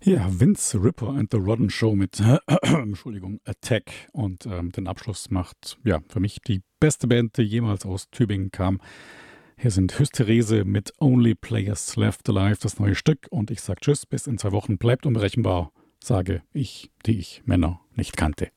Ja, Vince Ripper and the Rodden Show mit Entschuldigung, Attack. Und den Abschluss macht ja für mich die beste Band, die jemals aus Tübingen kam. Hier sind Hysterese mit Only Players Left Alive, das neue Stück. Und ich sage Tschüss, bis in 2 Wochen. Bleibt unberechenbar, sage ich, die ich Männer nicht kannte.